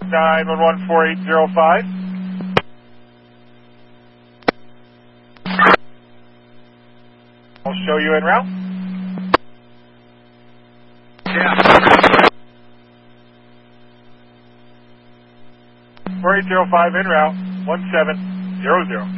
911-4805. I'll show you en route. Yeah. 4805 en route, 1700.